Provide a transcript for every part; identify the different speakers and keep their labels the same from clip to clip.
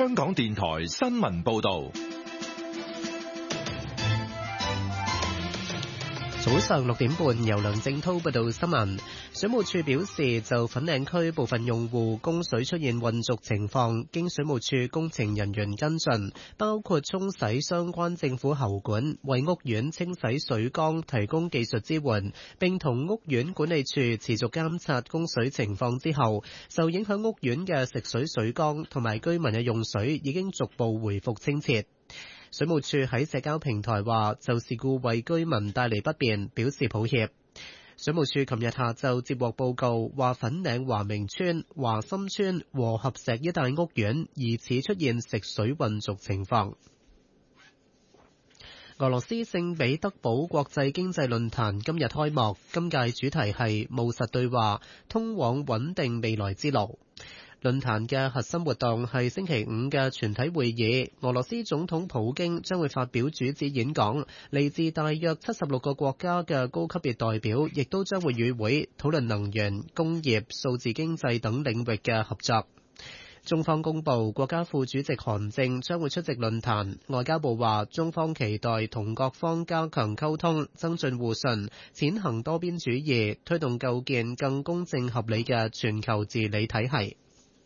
Speaker 1: 香港電台新聞報道。
Speaker 2: 早上6點半，由梁正滔報道新聞。水務署表示，就粉嶺區部分用戶供水出現混濁情況，經水務署工程人員跟進，包括沖洗相關政府喉管，為屋苑清洗水缸提供技術支援，並同屋苑管理處持續監察供水情況之後，受影響屋苑嘅食水水缸同埋居民嘅用水已經逐步回復清澈。水務署喺社交平台話，就事故為居民帶嚟不便表示抱歉。水務署琴日下晝接獲報告，話粉嶺華明村、華心村、和合石一帶屋苑疑似出現食水混濁情況。俄羅斯聖彼得堡國際經濟論壇今日開幕，今屆主題係務實對話，通往穩定未來之路。論壇嘅核心活動係星期五嘅全體會議，俄羅斯總統普京將會發表主旨演講，嚟自大約76個國家嘅高級別代表亦都將會與會討論能源、工業、數字經濟等領域嘅合作。中方公布，國家副主席韓正將會出席論壇。外交部話，中方期待同各方加強溝通，增進互信，踐行多邊主義，推動構建更公正合理嘅全球治理體系。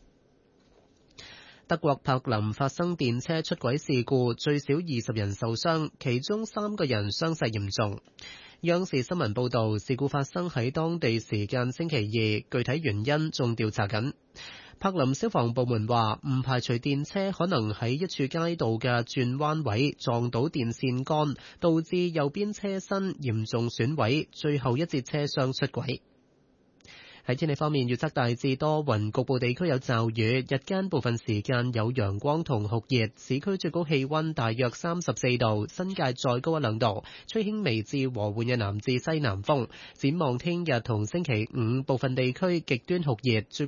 Speaker 2: 德國柏林發生電車出軌事故，最少20人受傷，其中3個人傷勢嚴重。央視新聞報導，事故發生喺當地時間星期二，具體原因仲調查緊。柏林消防部門話，唔排除電車可能喺一處街道嘅轉彎位撞到電線桿，導致右邊車身嚴重損毀，最後一節車廂出軌。喺天氣方面，預測大致多雲，局部地區有驟雨，日間部分時間有陽光同酷熱，市區最高氣溫大約34度，新界再高1-2度，吹輕微至和緩嘅南至西南風。展望聽日同星期五，部分地區極端酷熱，最高